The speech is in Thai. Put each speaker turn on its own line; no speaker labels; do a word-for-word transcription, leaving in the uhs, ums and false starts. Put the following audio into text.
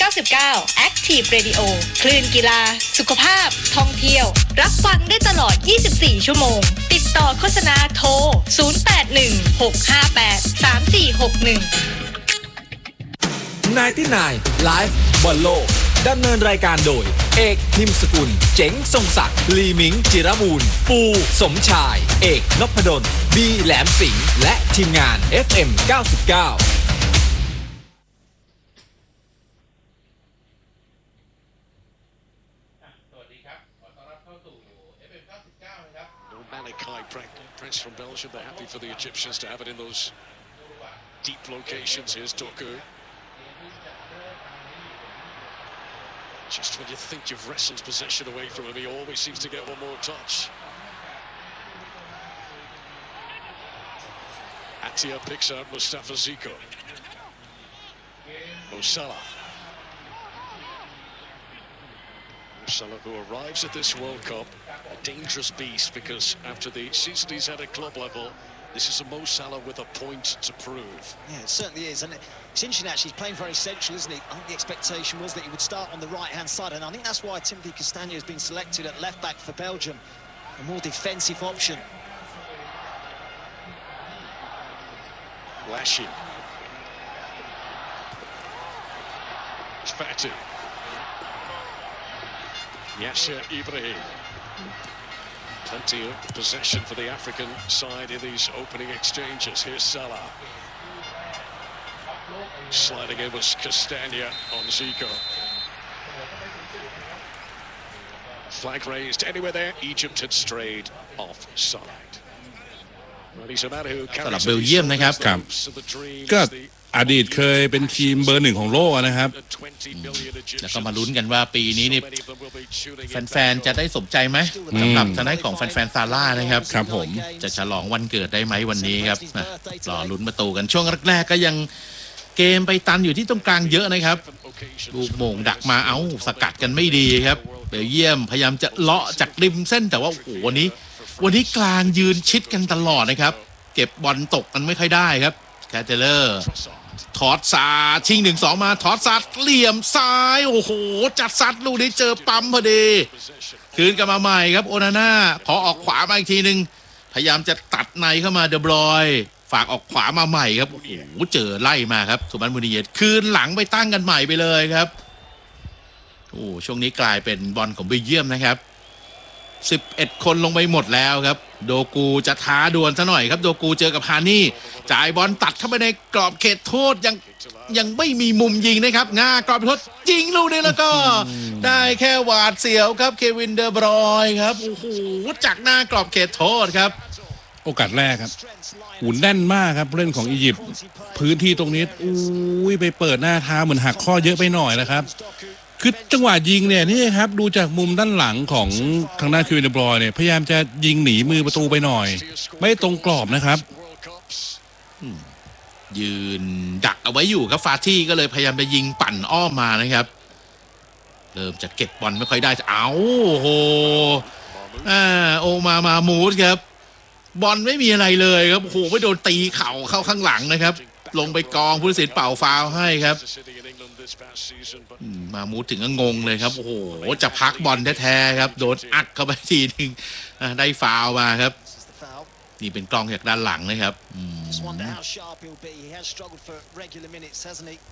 เก้าสิบเก้า Active Radio คลื่นกีฬาสุขภาพท่องเที่ยวรับฟังได้ตลอดยี่สิบสี่ชั่วโมงติดต่อโฆษณาโทรศูนย์ แปด หนึ่ง หก ห้า แปด สาม สี่ หก หนึ่ง
ไนน์ตี้ไนน์ ไลฟ์บอลโลกดำเนินรายการโดยเอกทิมสกุลเจ๋งทรงศักดิ์ลีมิงจิรบูรณ์ปูสมชายเอกนพดลบีแหลมสิงห์และทีมงาน เอฟ เอ็ม เก้าสิบเก้า
Press from Belgium. They're happy for the Egyptians to have it in those deep locations. Here's Doku. Just when you think you've wrestled possession away from him, he always seems to get one more touch. Atia picks out Mustafa Ziko. Mo Salah. Salah, who arrives at this World Cup, a dangerous beast, because after the season he's had at club level, this is a Mo Salah with a point to prove.
Yeah, it certainly is, and it's interesting actually. He's playing very central, isn't he? I think the expectation was that he would start on the right-hand side, and I think that's why Timothy Castagne has been selected at left-back for Belgium, a more defensive option.
Lashin. It's Fatu. Yasser Ibrahim. Plenty of possession for the African side in these opening exchanges. Here's Salah. Sliding in was Castagna on Zico. Flag raised anywhere there. Egypt had strayed offside. Well, he's a man who
สำหรับเบลเยียมนะครับก็อดีตเคยเป็นทีมเบอร์หนึ่งของโลกนะครับแล้วก็มาลุ้นกันว่าปีนี้นี่แฟนๆจะได้สมใจไหมสำหรับทางด้านของแฟนๆซาร่านะครับครับผมจะฉลองวันเกิดได้ไหมวันนี้ครับรอลุ้นประตูกันช่วงแรกๆก็ยังเกมไปตันอยู่ที่ตรงกลางเยอะนะครับลูกโมงดักมาเอ้าสกัดกันไม่ดีครับเบลเยียมพยายามจะเลาะจากริมเส้นแต่ว่าโอ้โหวันนี้วันนี้กลางยืนชิดกันตลอดนะครับเก็บบอลตกกันไม่ค่อยได้ครับแคทเทเลอร์ถอดซาชิงหนึ่งสองมาถอดซัดเหลี่ยมซ้ายโอ้โหจัดซัดลูกนี้เจอปั๊มพอดีคืนกันมาใหม่ครับโอนาน่าขอออกขวามาอีกทีหนึ่งพยายามจะตัดในเข้ามาเดบรอยฝากออกขวามาใหม่ครับโอ้โหเจอไล่มาครับทูมันมูนิเยตคืนหลังไปตั้งกันใหม่ไปเลยครับโอ้ช่วงนี้กลายเป็นบอลของเบลเยียมนะครับสิบเอ็ดคนลงไปหมดแล้วครับโดกูจะท้าดวลซะหน่อยครับโดกูเจอกับฮานี่จ่ายบอลตัดเข้าไปในกรอบเขตโทษยังยังไม่มีมุมยิงนะครับง่ากรอบโทษยิงลูกนี้แล้วก็ได้แค่หวาดเสียวครับเควินเดอบรอยครับโอ้โหจากหน้ากรอบเขตโทษครับ
โอกาสแรกครับหุ่นแน่นมากครับเล่นของอียิปต์พื้นที่ตรงนี้อุ้ยไปเปิดหน้าเท้าเหมือนหักข้อเยอะไปหน่อยนะครับคือจังหวะยิงเนี่ยนี่ครับดูจากมุมด้านหลังของทางด้านคิวเดบรอยเนี่ยพยายามจะยิงหนีมือประตูไปหน่อยไม่ตรงกรอบนะครับ
ยืนดักเอาไว้อยู่ครับฟาที่ก็เลยพยายามจะยิงปั่นอ้อมมานะครับเริ่มจะเก็บบอลไม่ค่อยได้เอาโอ้โหอ่าโอมามามูสครับบอลไม่มีอะไรเลยครับโอ้โหไม่โดนตีเข่าเข้าข้างหลังนะครับลงไปกองผู้ตัดสินเป่าฟาวล์ให้ครับมามูดถึงก็งงเลยครับโอ้โหจะพักบอลแท้ๆครับโดนอัดเข้าไปทีนึงได้ฟาวล์มาครับนี่เป็นกล้องจากด้านหลังนะครับ